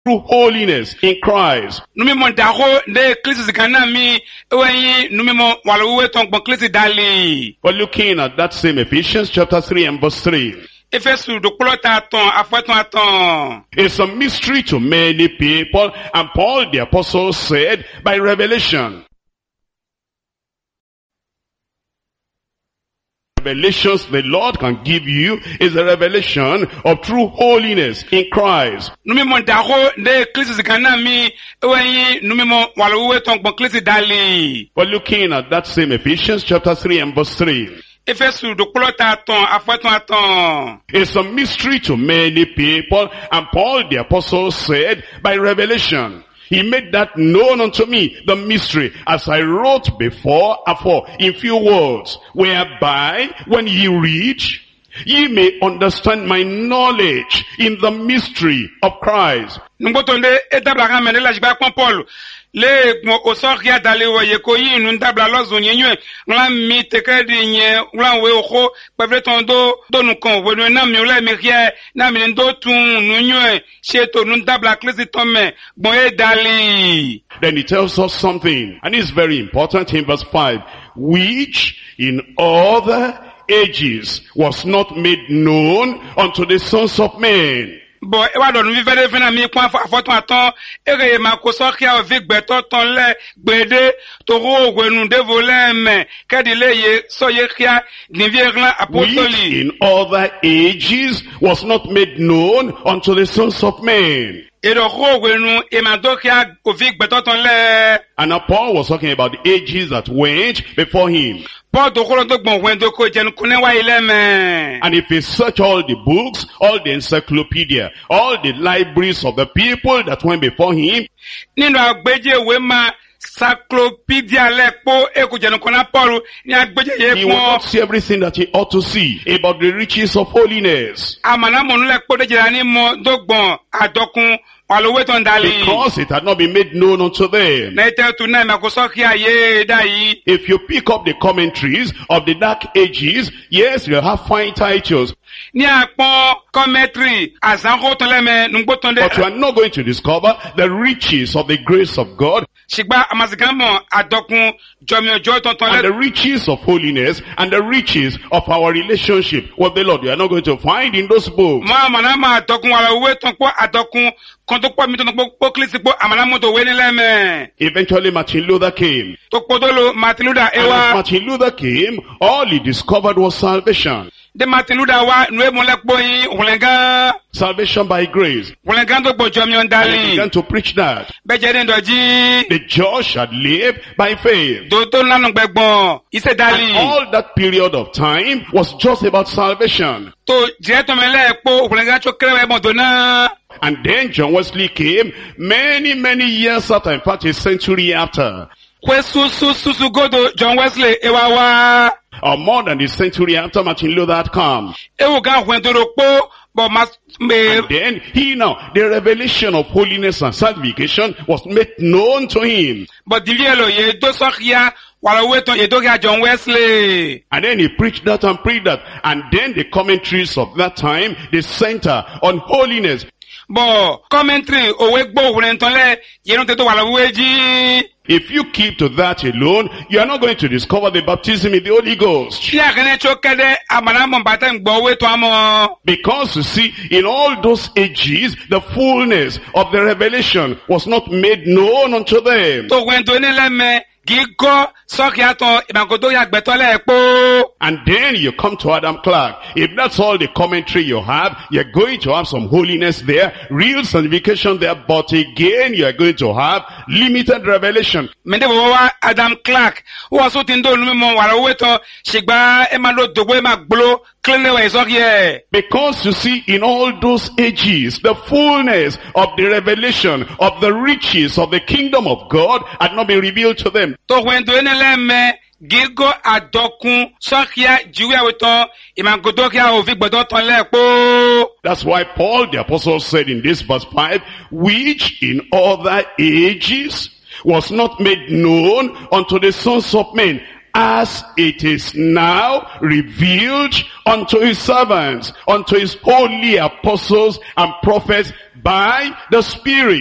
through holiness in Christ. Numimo daho de Christ zikana mi ewenyi numimo waluwe tongbo Christ dali. We're looking at that same Ephesians chapter 3 and verse 3. Efesu dokulota ton afweton aton. It's a mystery to many people, and Paul the apostle said by revelation. Revelations the Lord can give you is a revelation of true holiness in Christ. Numimo daho de Christ zikana mi ewenyi numimo waluwe tongbo Christ dali. We're looking at that same Ephesians chapter 3 and verse 3. Efesu dokulota ton afweton aton. It's a mystery to many people, and Paul the apostle said by revelation. He made that known unto me, the mystery, as I wrote before, afore, in few words, whereby when ye read, ye may understand my knowledge in the mystery of Christ. Nungotonde etabla menela jiba kon Paul. Le osoria dale wo yekoyi nundabla lozo nyenwe ngla mi tekedi nye ngla we oho pevetondo donu kon wenu na mi ola mi rie na mi ndo tun nunwe sheto nundabla klesi tome bon e dali. Then he tells us something, and it's very important in verse 5, which in other ages was not made known unto the sons of men. Bon, ewa don vi vede fena mi kwa foton aton, ere ma kosokia o vik beto ton le, gbede, to ro wenu devole me, kedi le ye, so ye kia, nivierlan apostoli. Which in other ages was not made known unto the sons of men. Edo ro wenu, ema dokia o vik beto ton le. And now Paul was talking about the ages that went before him. And if you search all the books, all the encyclopedia, all the libraries of the people that went before him, you will not see everything that he ought to see about the riches of holiness. Because it had not been made known unto them. If you pick up the commentaries of the dark ages, yes, you'll have fine titles. But you are not going to discover the riches of the grace of God, and the riches of holiness, and the riches of our relationship with the Lord. You are not going to find in those books. Eventually Martin Luther came. And as Martin Luther came, all he discovered was salvation. Salvation by grace. And he began to preach that. The just shall live by faith. And all that period of time was just about salvation. And then John Wesley came many, many years after, in fact a century after. Or more than a century after Martin Luther had come. And then he now, the revelation of holiness and sanctification was made known to him. And then he preached that and preached that. And then the commentaries of that time, they center on holiness. If you keep to that alone, you are not going to discover the baptism in the Holy Ghost. Because you see, in all those ages, the fullness of the revelation was not made known unto them. And then you come to Adam Clark. If that's all the commentary you have, you're going to have some holiness there, real sanctification there, but again you're going to have limited revelation. Adam Clark, because you see, in all those ages, the fullness of the revelation of the riches of the kingdom of God had not been revealed to them. That's why Paul the apostle said in this verse 5, which in other ages was not made known unto the sons of men, as it is now revealed unto his servants, unto his holy apostles and prophets by the Spirit.